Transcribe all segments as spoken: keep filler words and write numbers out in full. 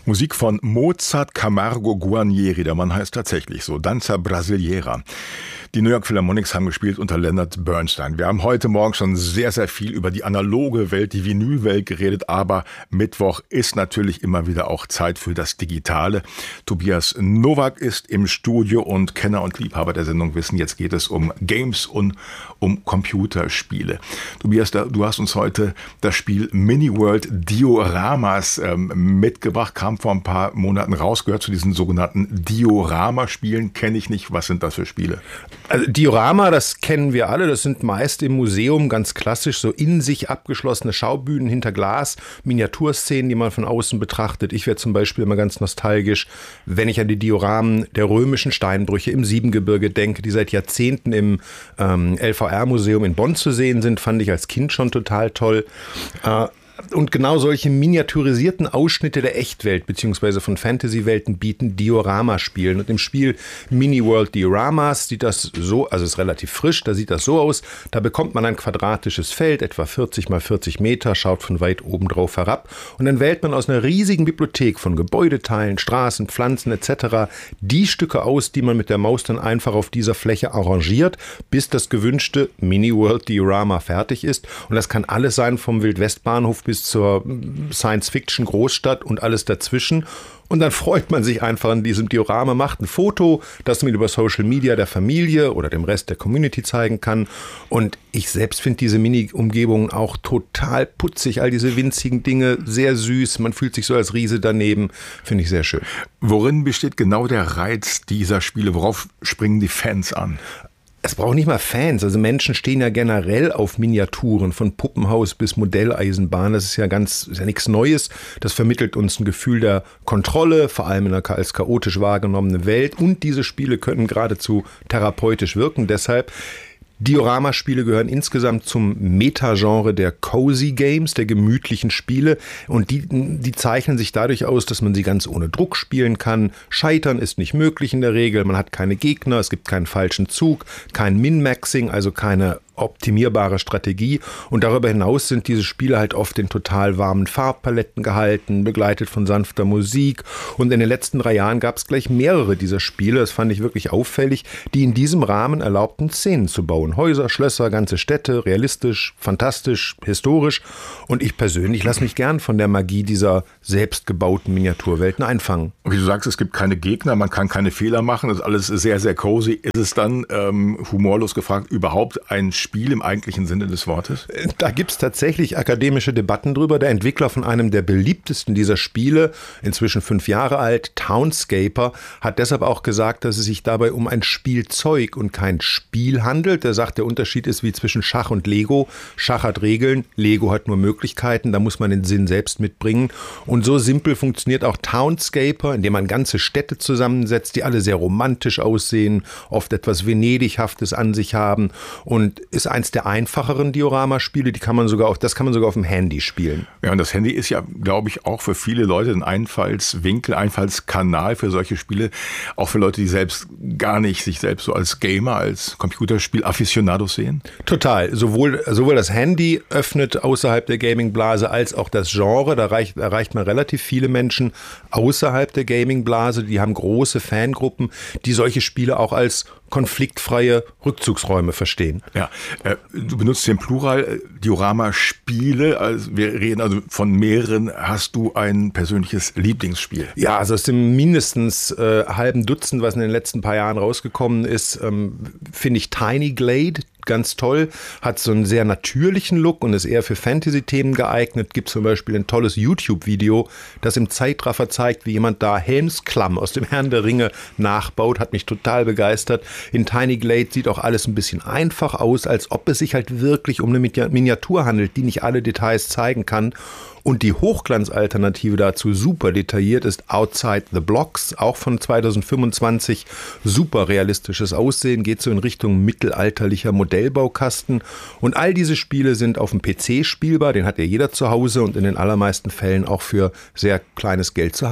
Musik von Mozart Camargo Guarnieri, der Mann heißt tatsächlich so, Danza Brasileira. Die New York Philharmonics haben gespielt unter Leonard Bernstein. Wir haben heute Morgen schon sehr, sehr viel über die analoge Welt, die Vinylwelt geredet, aber Mittwoch ist natürlich immer wieder auch Zeit für das Digitale. Tobias Nowak ist im Studio und Kenner und Liebhaber der Sendung wissen, jetzt geht es um Games und um Computerspiele. Tobias, du hast uns heute das Spiel Mini-World Dioramas ähm, mitgebracht, kam vor ein paar Monaten raus, gehört zu diesen sogenannten Diorama-Spielen, kenne ich nicht. Was sind das für Spiele? Also Diorama, das kennen wir alle, das sind meist im Museum ganz klassisch so in sich abgeschlossene Schaubühnen hinter Glas, Miniaturszenen, die man von außen betrachtet. Ich werde zum Beispiel immer ganz nostalgisch, wenn ich an die Dioramen der römischen Steinbrüche im Siebengebirge denke, die seit Jahrzehnten im ähm, L V R-Museum in Bonn zu sehen sind, fand ich als Kind schon total toll. Äh, Und genau solche miniaturisierten Ausschnitte der Echtwelt bzw. von Fantasy-Welten bieten Diorama-Spielen. Und im Spiel Mini-World Dioramas sieht das so, also ist relativ frisch, da sieht das so aus, da bekommt man ein quadratisches Feld, etwa vierzig mal vierzig Meter, schaut von weit oben drauf herab und dann wählt man aus einer riesigen Bibliothek von Gebäudeteilen, Straßen, Pflanzen et cetera die Stücke aus, die man mit der Maus dann einfach auf dieser Fläche arrangiert, bis das gewünschte Mini-World Diorama fertig ist. Und das kann alles sein, vom Wildwestbahnhof bis zur Science-Fiction-Großstadt und alles dazwischen. Und dann freut man sich einfach an diesem Diorama, macht ein Foto, das man über Social Media der Familie oder dem Rest der Community zeigen kann. Und ich selbst finde diese Mini-Umgebungen auch total putzig, all diese winzigen Dinge, sehr süß. Man fühlt sich so als Riese daneben, finde ich sehr schön. Worin besteht genau der Reiz dieser Spiele? Worauf springen die Fans an? Es braucht nicht mal Fans, also Menschen stehen ja generell auf Miniaturen, von Puppenhaus bis Modelleisenbahn, das ist ja ganz, ist ja nichts Neues, das vermittelt uns ein Gefühl der Kontrolle, vor allem in einer als chaotisch wahrgenommenen Welt und diese Spiele können geradezu therapeutisch wirken, deshalb Diorama-Spiele gehören insgesamt zum Meta-Genre der Cozy Games, der gemütlichen Spiele und die, die zeichnen sich dadurch aus, dass man sie ganz ohne Druck spielen kann. Scheitern ist nicht möglich in der Regel, man hat keine Gegner, es gibt keinen falschen Zug, kein Min-Maxing, also keine optimierbare Strategie und darüber hinaus sind diese Spiele halt oft in total warmen Farbpaletten gehalten, begleitet von sanfter Musik und in den letzten drei Jahren gab es gleich mehrere dieser Spiele, das fand ich wirklich auffällig, die in diesem Rahmen erlaubten, Szenen zu bauen. Häuser, Schlösser, ganze Städte, realistisch, fantastisch, historisch und ich persönlich lasse mich gern von der Magie dieser selbstgebauten Miniaturwelten einfangen. Und wie du sagst, es gibt keine Gegner, man kann keine Fehler machen, das ist alles sehr, sehr cozy. Ist es dann, ähm, humorlos gefragt, überhaupt ein Spiel im eigentlichen Sinne des Wortes? Da gibt es tatsächlich akademische Debatten drüber. Der Entwickler von einem der beliebtesten dieser Spiele, inzwischen fünf Jahre alt, Townscaper, hat deshalb auch gesagt, dass es sich dabei um ein Spielzeug und kein Spiel handelt. Er sagt, der Unterschied ist wie zwischen Schach und Lego. Schach hat Regeln, Lego hat nur Möglichkeiten, da muss man den Sinn selbst mitbringen. Und so simpel funktioniert auch Townscaper, indem man ganze Städte zusammensetzt, die alle sehr romantisch aussehen, oft etwas Venedighaftes an sich haben und ist eins der einfacheren Diorama-Spiele, die kann man sogar auf, das kann man sogar auf dem Handy spielen. Ja, und das Handy ist ja, glaube ich, auch für viele Leute ein Einfallswinkel, Einfallskanal für solche Spiele, auch für Leute, die selbst gar nicht sich selbst so als Gamer, als Computerspiel-Afficionados sehen. Total. Sowohl, sowohl das Handy öffnet außerhalb der Gaming-Blase als auch das Genre. Da erreicht, erreicht man relativ viele Menschen außerhalb der Gaming-Blase. Die haben große Fangruppen, die solche Spiele auch als konfliktfreie Rückzugsräume verstehen. Ja, äh, du benutzt den Plural, Diorama-Spiele, also wir reden also von mehreren. Hast du ein persönliches Lieblingsspiel? Ja, also aus dem mindestens äh, halben Dutzend, was in den letzten paar Jahren rausgekommen ist, ähm, finde ich Tiny Glade ganz toll, hat so einen sehr natürlichen Look und ist eher für Fantasy-Themen geeignet. Gibt zum Beispiel ein tolles YouTube-Video, das im Zeitraffer zeigt, wie jemand da Helmsklamm aus dem Herrn der Ringe nachbaut. Hat mich total begeistert. In Tiny Glade sieht auch alles ein bisschen einfach aus, als ob es sich halt wirklich um eine Miniatur handelt, die nicht alle Details zeigen kann. Und die Hochglanzalternative dazu, super detailliert, ist Outside the Blocks, auch von zweitausendfünfundzwanzig. Super realistisches Aussehen, geht so in Richtung mittelalterlicher Modellbaukasten. Und all diese Spiele sind auf dem P C spielbar, den hat ja jeder zu Hause und in den allermeisten Fällen auch für sehr kleines Geld zu haben.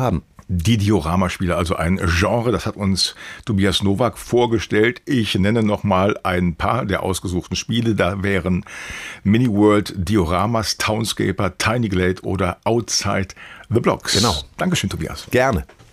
Die Dioramaspiele, also ein Genre, das hat uns Tobias Nowak vorgestellt. Ich nenne nochmal ein paar der ausgesuchten Spiele. Da wären Mini-World, Dioramas, Townscaper, Tiny Glade oder Outside the Blocks. Genau. Dankeschön, Tobias. Gerne.